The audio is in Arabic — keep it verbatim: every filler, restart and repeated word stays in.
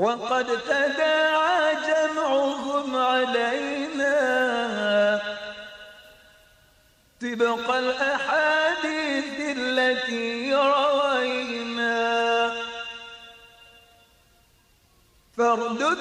وقد تداعى جمعهم علينا طبق الأحاديث التي روينا. فاردد